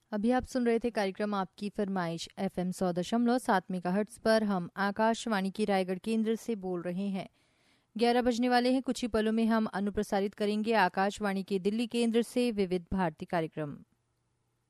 अभी आप सुन रहे थे कार्यक्रम आपकी फरमाइश FM 100.7 मेगाहर्ट्ज पर। हम आकाशवाणी की रायगढ़ केंद्र से बोल रहे हैं। 11 बजने वाले हैं। कुछ ही पलों में हम अनुप्रसारित करेंगे आकाशवाणी के दिल्ली केंद्र से विविध भारती कार्यक्रम।